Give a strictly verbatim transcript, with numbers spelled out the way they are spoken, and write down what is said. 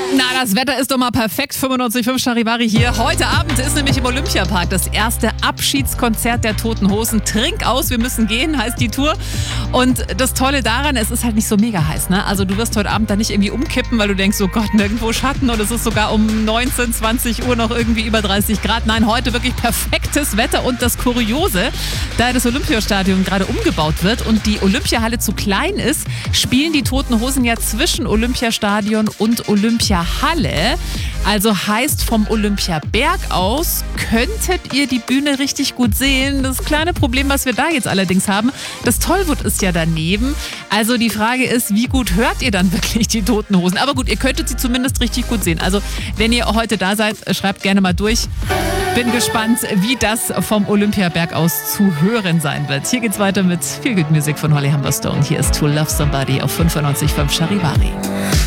Na, das Wetter ist doch mal perfekt. fünfundneunzig Komma fünf Charivari hier. Heute Abend ist nämlich im Olympiapark das erste Abschiedskonzert der Toten Hosen. Trink aus, wir müssen gehen, heißt die Tour. Und das Tolle daran, es ist halt nicht so mega heiß, ne? Also du wirst heute Abend da nicht irgendwie umkippen, weil du denkst, oh Gott, nirgendwo Schatten und es ist sogar um neunzehn, zwanzig Uhr noch irgendwie über dreißig Grad. Nein, heute wirklich perfektes Wetter und das Kuriose, da das Olympiastadion gerade umgebaut wird und die Olympiahalle zu klein ist, spielen die Toten Hosen ja zwischen Olympiastadion und Olympiahalle. Also heißt, vom Olympiaberg aus könntet ihr die Bühne richtig gut sehen. Das kleine Problem, was wir da jetzt allerdings haben, das Tollwood ist ja daneben. Also die Frage ist, wie gut hört ihr dann wirklich die Toten Hosen? Aber gut, ihr könntet sie zumindest richtig gut sehen. Also wenn ihr heute da seid, schreibt gerne mal durch. Bin gespannt, wie das vom Olympiaberg aus zu hören sein wird. Hier geht's weiter mit Feel Good Music von Holly Humberstone. Hier ist To Love Somebody auf fünfundneunzig Komma fünf Charivari.